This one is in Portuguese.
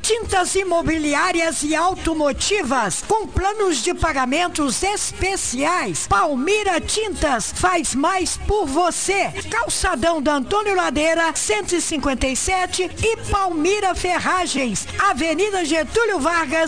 Tintas imobiliárias e automotivas com planos de pagamentos especiais. Palmira Tintas faz mais por você. Calçadão da Antônio Ladeira, 157 e Palmira Ferragens, Avenida Getúlio Vargas,